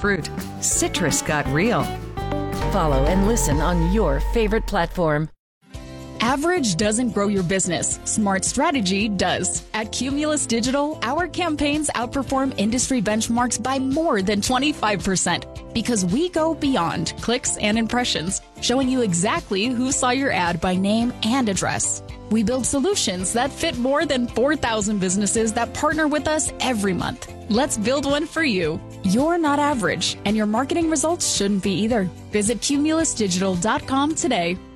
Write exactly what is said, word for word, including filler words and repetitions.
fruit. Citrus got real. Follow and listen on your favorite platform. Average doesn't grow your business. Smart strategy does. At Cumulus Digital, our campaigns outperform industry benchmarks by more than twenty-five percent because we go beyond clicks and impressions, showing you exactly who saw your ad by name and address. We build solutions that fit more than four thousand businesses that partner with us every month. Let's build one for you. You're not average, and your marketing results shouldn't be either. Visit cumulus digital dot com today.